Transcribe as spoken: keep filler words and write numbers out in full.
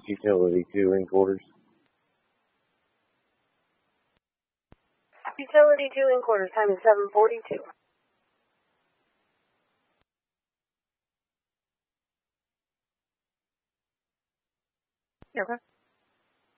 Utility two in quarters. Utility two in quarters, time is seven forty-two. Okay.